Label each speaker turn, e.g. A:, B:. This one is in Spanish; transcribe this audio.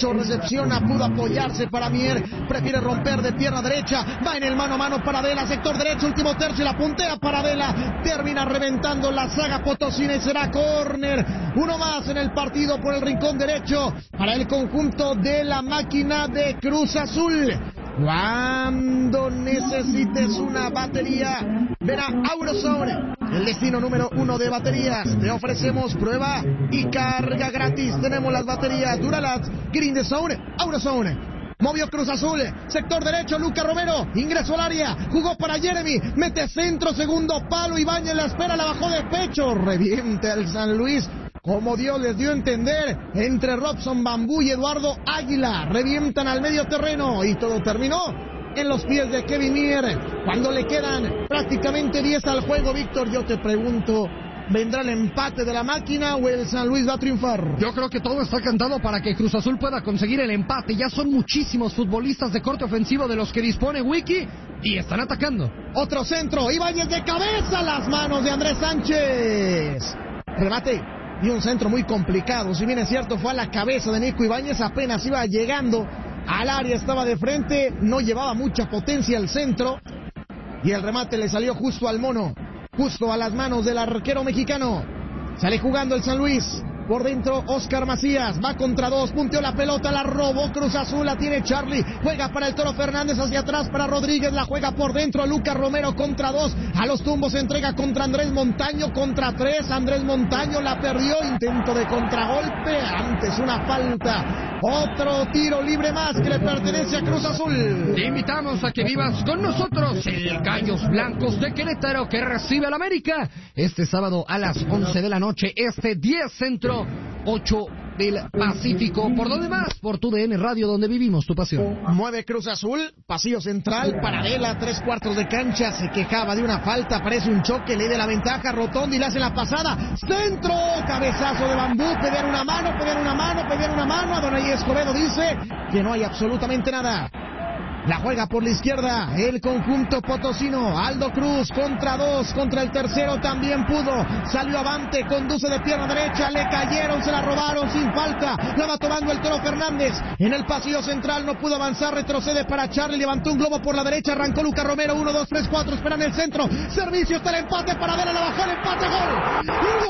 A: derecho, recepciona, pudo apoyarse para Mier, prefiere romper de pierna derecha, va en el mano a mano Paradela, sector derecho, último tercio, la puntea Paradela, termina reventando la saga potosina y será córner. Uno más en el partido por el rincón derecho para el conjunto de la máquina de Cruz Azul. Cuando necesites una batería, ven a Aurozone, el destino número 1 de baterías. Te ofrecemos prueba y carga gratis. Tenemos las baterías Duralast, Green the Zone, Aurozone. Movió Cruz Azul, sector derecho, Lucas Romero, ingresó al área, jugó para Jeremy, mete centro, segundo palo, Ibáñez la espera, la bajó de pecho, revienta el San Luis. Como Dios les dio a entender, entre Robson Bambú y Eduardo Águila, revientan al medio terreno y todo terminó en los pies de Kevin Mier. Cuando le quedan prácticamente 10 al juego, Víctor, yo te pregunto, ¿vendrá el empate de la máquina o el San Luis va a triunfar?
B: Yo creo que todo está cantado para que Cruz Azul pueda conseguir el empate. Ya son muchísimos futbolistas de corte ofensivo de los que dispone Wiki y están atacando.
A: Otro centro, Ibáñez de cabeza, las manos de Andrés Sánchez. Remate. Y un centro muy complicado, si bien es cierto fue a la cabeza de Nico Ibáñez, apenas iba llegando al área, estaba de frente, no llevaba mucha potencia el centro y el remate le salió justo al mono, justo a las manos del arquero mexicano. Sale jugando el San Luis, por dentro Oscar Macías, va contra dos, punteó la pelota, la robó Cruz Azul, la tiene Charlie, juega para el Toro Fernández, hacia atrás para Rodríguez, la juega por dentro, Lucas Romero contra dos, a los tumbos se entrega contra Andrés Montaño, contra tres, Andrés Montaño la perdió, intento de contragolpe, antes una falta, otro tiro libre más que le pertenece a Cruz Azul.
B: Te invitamos a que vivas con nosotros el Gallos Blancos de Querétaro, que recibe al América este sábado a las 11 de la noche, 10 centro, 8 del Pacífico. ¿Por dónde más? Por tu DN Radio, donde vivimos tu pasión.
A: Mueve Cruz Azul, pasillo central, Paradela, 3/4 de cancha, se quejaba de una falta, aparece un choque, le da la ventaja, Rotondi le hace la pasada, centro, cabezazo de Bambú, pedían una mano, Adonai Escobedo dice que no hay absolutamente nada. La juega por la izquierda el conjunto potosino. Aldo Cruz contra dos, contra el tercero también pudo. Salió avante, conduce de pierna derecha, le cayeron, se la robaron sin falta. La va tomando el Toro Fernández. En el pasillo central no pudo avanzar, retrocede para Charlie, levantó un globo por la derecha, arrancó Lucas Romero, 1, 2, 3, 4, esperan el centro. Servicio, está el empate, Paradela la bajó, el empate, gol.